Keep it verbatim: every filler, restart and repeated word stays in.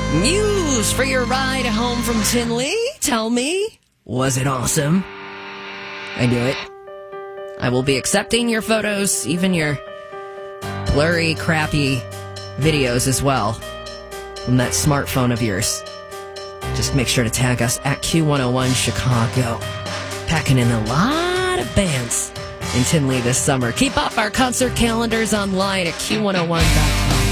Muse for your ride home from Tinley. Tell me, was it awesome? I knew it. I will be accepting your photos, even your blurry, crappy videos as well from that smartphone of yours. Just make sure to tag us at Q one oh one Chicago. Packing in a lot of bands in Tinley this summer. Keep up our concert calendars online at Q one oh one dot com.